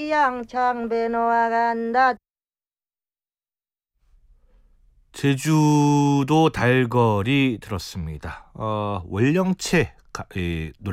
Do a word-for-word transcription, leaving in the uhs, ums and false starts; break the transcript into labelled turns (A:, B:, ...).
A: 양창 배노와 간다.
B: 제주도 달거리 들었습니다. 어, 월령체 가, 이, 노래